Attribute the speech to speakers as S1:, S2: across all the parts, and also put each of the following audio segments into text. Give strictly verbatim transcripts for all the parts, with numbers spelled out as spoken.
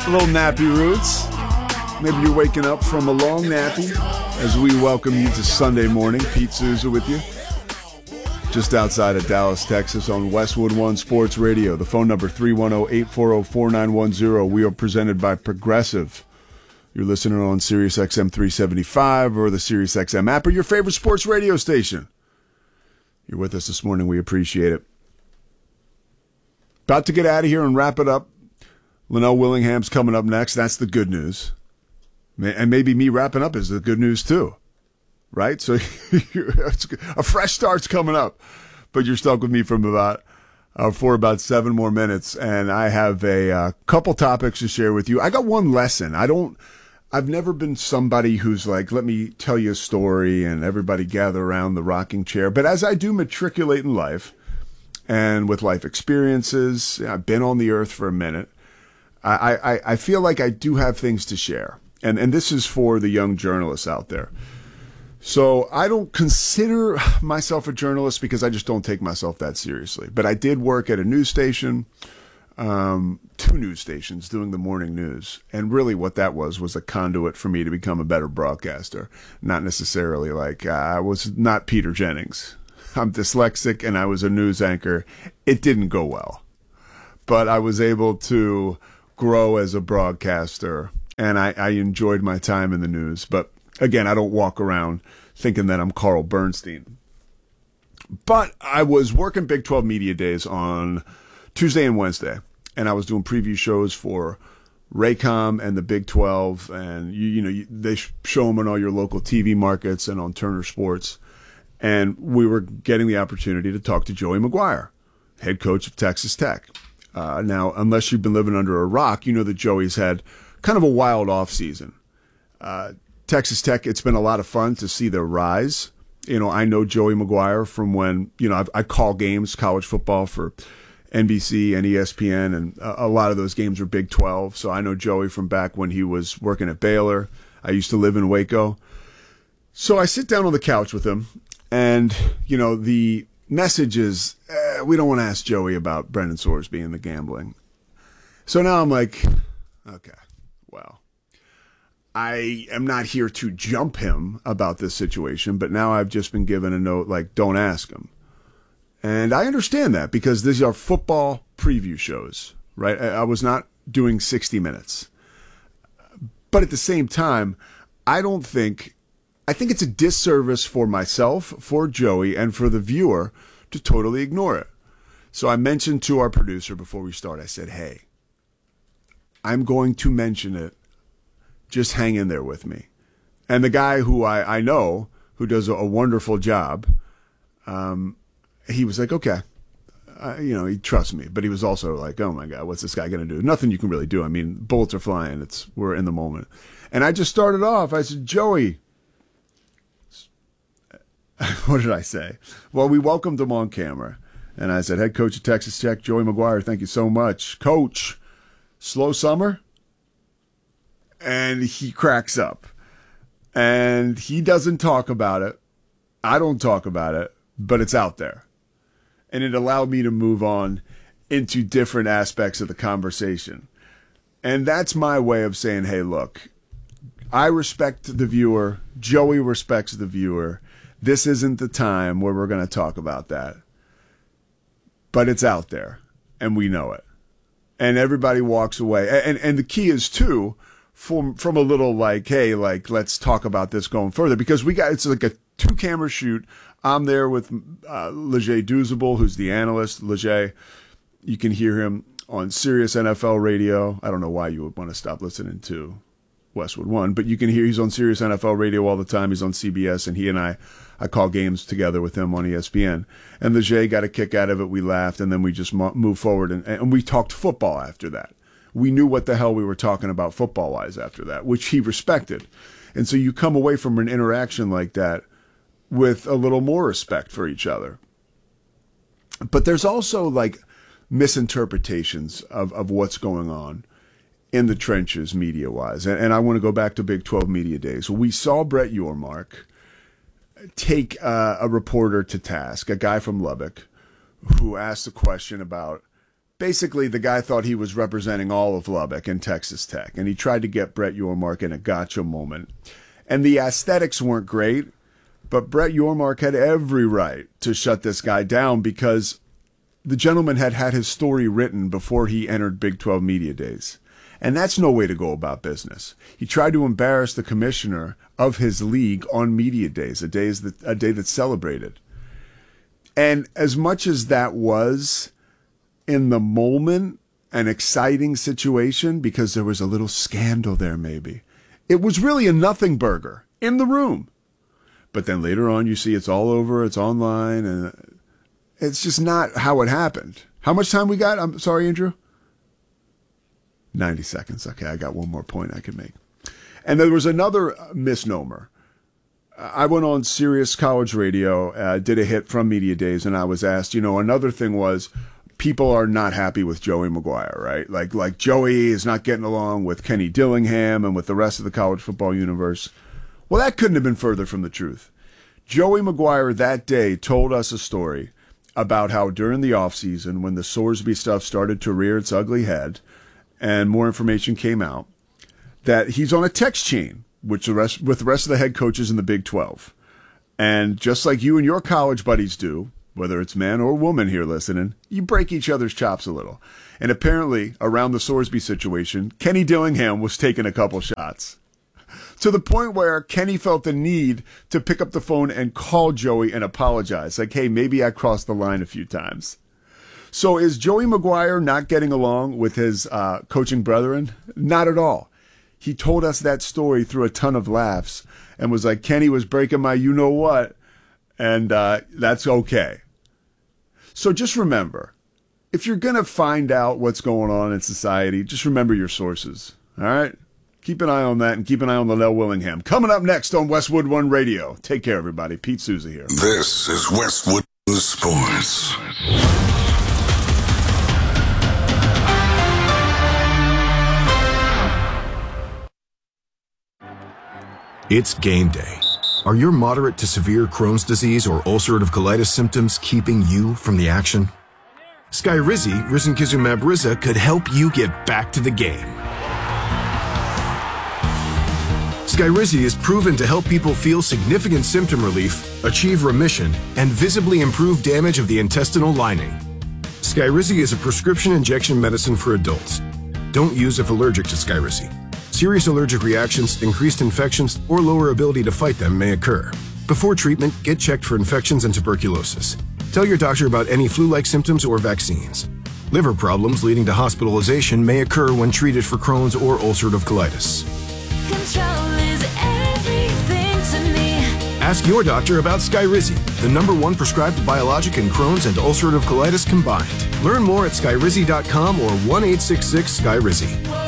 S1: A little nappy roots. Maybe you're waking up from a long nappy as we welcome you to Sunday morning. Pete Souza with you. Just outside of Dallas, Texas on Westwood One Sports Radio. The phone number three one zero, eight four zero, four nine one zero. We are presented by Progressive. You're listening on Sirius X M three seventy-five or the Sirius X M app or your favorite sports radio station. You're with us this morning. We appreciate it. About to get out of here and wrap it up. Linnell Willingham's coming up next. That's the good news. And maybe me wrapping up is the good news too. Right? So a fresh start's coming up. But you're stuck with me from about uh, for about seven more minutes. And I have a uh, couple topics to share with you. I got one lesson. I don't, I've never been somebody who's like, let me tell you a story and everybody gather around the rocking chair. But as I do matriculate in life and with life experiences, I've been on the earth for a minute. I, I, I feel like I do have things to share. And, and this is for the young journalists out there. So I don't consider myself a journalist because I just don't take myself that seriously. But I did work at a news station, um, two news stations doing the morning news. And really what that was was a conduit for me to become a better broadcaster. Not necessarily like uh, I was not Peter Jennings. I'm dyslexic and I was a news anchor. It didn't go well. But I was able to grow as a broadcaster, and I, I enjoyed my time in the news. But again, I don't walk around thinking that I'm Carl Bernstein. But I was working Big twelve Media Days on Tuesday and Wednesday, and I was doing preview shows for Raycom and the Big twelve, and you, you know you, they show them on all your local T V markets and on Turner Sports. And we were getting the opportunity to talk to Joey McGuire, head coach of Texas Tech. Uh, now, unless you've been living under a rock, you know that Joey's had kind of a wild offseason. Uh, Texas Tech, it's been a lot of fun to see their rise. You know, I know Joey McGuire from when, you know, I've, I call games, college football for N B C and E S P N, and a, a lot of those games were Big twelve. So I know Joey from back when he was working at Baylor. I used to live in Waco. So I sit down on the couch with him, and, you know, the message is, eh, we don't want to ask Joey about Brendan Sorsby and the gambling. So now I'm like, okay, well, I am not here to jump him about this situation, but now I've just been given a note like, don't ask him. And I understand that because these are football preview shows, right? I was not doing sixty minutes. But at the same time, I don't think, I think it's a disservice for myself, for Joey, and for the viewer to totally ignore it. So I mentioned to our producer before we start, I said, hey, I'm going to mention it. Just hang in there with me. And the guy who I, I know, who does a, a wonderful job, um, he was like, okay. Uh, you know, he trusts me. But he was also like, oh, my God, what's this guy going to do? Nothing you can really do. I mean, bullets are flying. It's We're in the moment. And I just started off. I said, Joey, what did I say? Well, we welcomed him on camera. And I said, head coach of Texas Tech, Joey McGuire, thank you so much. Coach, slow summer? And he cracks up. And he doesn't talk about it. I don't talk about it, but it's out there. And it allowed me to move on into different aspects of the conversation. And that's my way of saying, hey, look, I respect the viewer. Joey respects the viewer. This isn't the time where we're going to talk about that. But it's out there, and we know it. And everybody walks away. And and the key is, too, from, from a little like, hey, like, let's talk about this going further. Because we got, it's like a two-camera shoot. I'm there with uh, Leger Douzable, who's the analyst. Leger, you can hear him on Sirius N F L Radio. I don't know why you would want to stop listening to Westwood One, but you can hear he's on Sirius N F L Radio all the time. He's on C B S, and he and I, I call games together with him on E S P N. And Leger got a kick out of it. We laughed, and then we just mo- moved forward, and, and we talked football after that. We knew what the hell we were talking about football-wise after that, which he respected. And so you come away from an interaction like that with a little more respect for each other. But there's also like misinterpretations of, of what's going on in the trenches media-wise. And, and I want to go back to Big twelve Media Days. We saw Brett Yormark take uh, a reporter to task, a guy from Lubbock, who asked a question about basically the guy thought he was representing all of Lubbock and Texas Tech, and he tried to get Brett Yormark in a gotcha moment. And the aesthetics weren't great, but Brett Yormark had every right to shut this guy down because the gentleman had had his story written before he entered Big twelve Media Days. And that's no way to go about business. He tried to embarrass the commissioner of his league on Media Days, a day that, a day that's celebrated. And as much as that was, in the moment, an exciting situation because there was a little scandal there maybe, it was really a nothing burger in the room. But then later on, you see it's all over, it's online, and it's just not how it happened. How much time we got? I'm sorry, Andrew? ninety seconds. Okay, I got one more point I could make. And there was another misnomer. I went on Sirius College Radio, uh, did a hit from Media Days, and I was asked, you know, another thing was people are not happy with Joey McGuire, right? Like, like Joey is not getting along with Kenny Dillingham and with the rest of the college football universe. Well, that couldn't have been further from the truth. Joey McGuire that day told us a story about how during the offseason, when the Sorsby stuff started to rear its ugly head and more information came out, that he's on a text chain which the rest, with the rest of the head coaches in the Big twelve. And just like you and your college buddies do, whether it's man or woman here listening, you break each other's chops a little. And apparently, around the Sorsby situation, Kenny Dillingham was taking a couple shots. To the point where Kenny felt the need to pick up the phone and call Joey and apologize. Like, hey, maybe I crossed the line a few times. So is Joey McGuire not getting along with his uh, coaching brethren? Not at all. He told us that story through a ton of laughs and was like, Kenny was breaking my you-know-what, and uh, that's okay. So just remember, if you're going to find out what's going on in society, just remember your sources, all right? Keep an eye on that and keep an eye on Linnell Willingham. Coming up next on Westwood One Radio. Take care, everybody. Pete Souza here.
S2: This is Westwood Sports.
S3: It's game day. Are your moderate to severe Crohn's disease or ulcerative colitis symptoms keeping you from the action? Skyrizi, risankizumab Riza, could help you get back to the game. Skyrizi is proven to help people feel significant symptom relief, achieve remission, and visibly improve damage of the intestinal lining. Skyrizi is a prescription injection medicine for adults. Don't use if allergic to Skyrizi. Serious allergic reactions, increased infections, or lower ability to fight them may occur. Before treatment, get checked for infections and tuberculosis. Tell your doctor about any flu-like symptoms or vaccines. Liver problems leading to hospitalization may occur when treated for Crohn's or ulcerative colitis.
S4: Control is everything to me.
S3: Ask your doctor about Skyrizi, the number one prescribed biologic in Crohn's and ulcerative colitis combined. Learn more at skyrizi dot com or one eight six six Skyrizi.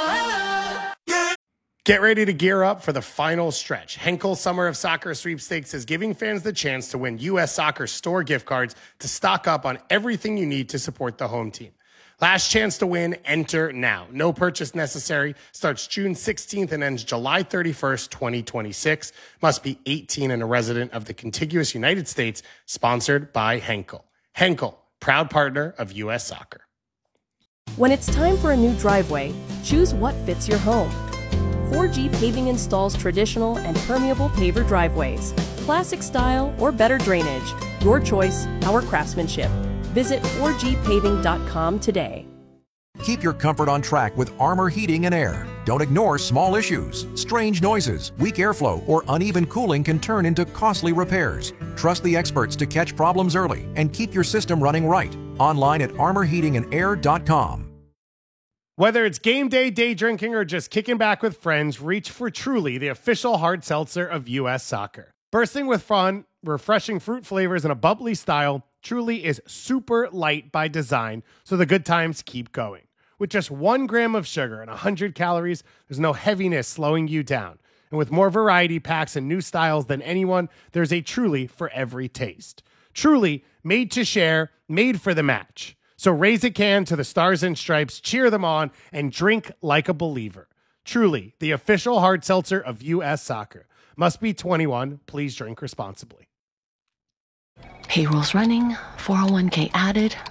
S5: Get ready to gear up for the final stretch. Henkel Summer of Soccer Sweepstakes is giving fans the chance to win U S Soccer store gift cards to stock up on everything you need to support the home team. Last chance to win, enter now. No purchase necessary. Starts June sixteenth and ends July thirty-first, twenty twenty-six. Must be eighteen and a resident of the contiguous United States. Sponsored by Henkel. Henkel, proud partner of U S Soccer.
S6: When it's time for a new driveway, choose what fits your home. four G Paving installs traditional and permeable paver driveways, classic style or better drainage. Your choice, our craftsmanship. Visit four G paving dot com today.
S7: Keep your comfort on track with Armor Heating and Air. Don't ignore small issues. Strange noises, weak airflow, or uneven cooling can turn into costly repairs. Trust the experts to catch problems early and keep your system running right. Online at armor heating and air dot com.
S5: Whether it's game day, day drinking, or just kicking back with friends, reach for Truly, the official hard seltzer of U S Soccer. Bursting with fun, refreshing fruit flavors, and a bubbly style, Truly is super light by design, so the good times keep going. With just one gram of sugar and one hundred calories, there's no heaviness slowing you down. And with more variety packs and new styles than anyone, there's a Truly for every taste. Truly, made to share, made for the match. So raise a can to the Stars and Stripes, cheer them on, and drink like a believer. Truly, the official hard seltzer of U S Soccer. Must be twenty-one. Please drink responsibly.
S8: Payroll's running, four oh one k added.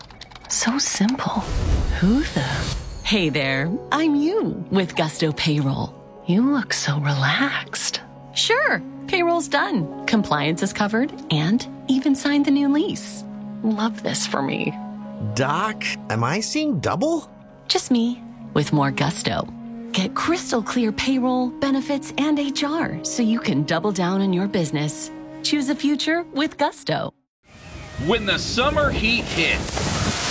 S8: So simple. Who the? Hey there, I'm you with Gusto Payroll. You look so relaxed. Sure, payroll's done. Compliance is covered and even signed the new lease. Love this for me.
S9: Doc, am I seeing double?
S8: Just me with more gusto. Get crystal clear payroll, benefits, and H R so you can double down on your business. Choose a future with Gusto.
S10: When the summer heat hits,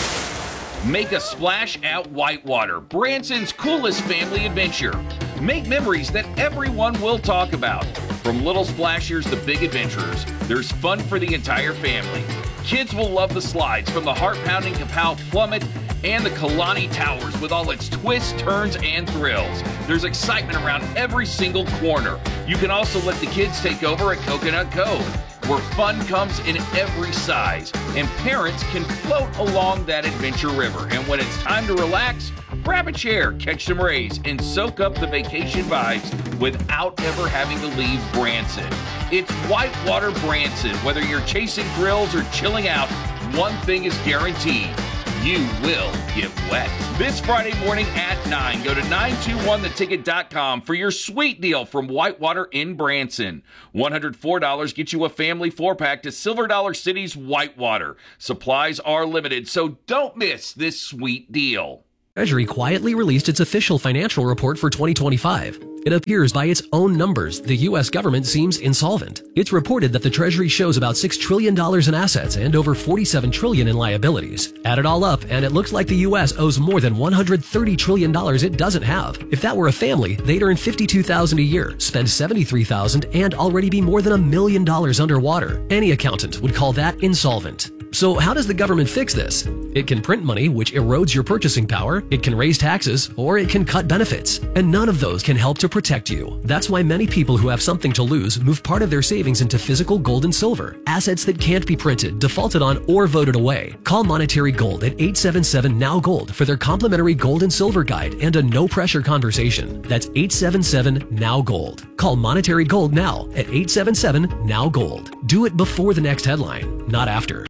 S10: make a splash at Whitewater, Branson's coolest family adventure. Make memories that everyone will talk about. From little splashers to big adventurers, there's fun for the entire family. Kids will love the slides from the heart-pounding Kapow Plummet and the Kalani Towers with all its twists, turns, and thrills. There's excitement around every single corner. You can also let the kids take over at Coconut Cove, where fun comes in every size, and parents can float along that adventure river. And when it's time to relax, grab a chair, catch some rays, and soak up the vacation vibes without ever having to leave Branson. It's Whitewater Branson. Whether you're chasing thrills or chilling out, one thing is guaranteed: you will get wet. This Friday morning at nine, go to nine two one the ticket dot com for your sweet deal from Whitewater in Branson. one hundred four dollars gets you a family four-pack to Silver Dollar City's Whitewater. Supplies are limited, so don't miss this sweet deal.
S11: Treasury quietly released its official financial report for twenty twenty-five. It appears by its own numbers, the U S government seems insolvent. It's reported that the Treasury shows about six trillion dollars in assets and over forty-seven trillion dollars in liabilities. Add it all up, and it looks like the U S owes more than one hundred thirty trillion dollars it doesn't have. If that were a family, they'd earn fifty-two thousand dollars a year, spend seventy-three thousand dollars, and already be more than a million dollars underwater. Any accountant would call that insolvent. So how does the government fix this? It can print money, which erodes your purchasing power, it can raise taxes, or it can cut benefits. And none of those can help to protect you. That's why many people who have something to lose move part of their savings into physical gold and silver, assets that can't be printed, defaulted on, or voted away. Call Monetary Gold at eight seven seven N O W Gold for their complimentary gold and silver guide and a no-pressure conversation. That's eight seven seven N O W Gold. Call Monetary Gold now at eight seven seven N O W Gold. Do it before the next headline, not after.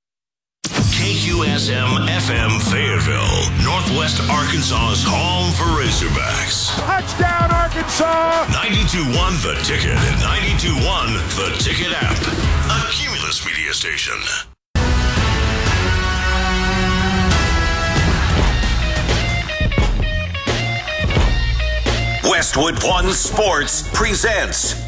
S12: K Q S M F M Fayetteville, Northwest Arkansas's home for Razorbacks.
S13: Touchdown, Arkansas!
S12: ninety-two point one The Ticket and ninety-two point one The Ticket app. A Cumulus media station. Westwood One Sports presents